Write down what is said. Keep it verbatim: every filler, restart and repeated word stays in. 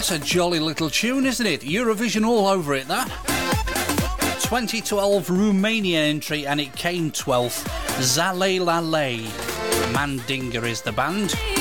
That's a jolly little tune, isn't it? Eurovision all over it, that. twenty twelve Romania entry, and it came twelfth. Zale Lale. Mandinga is the band.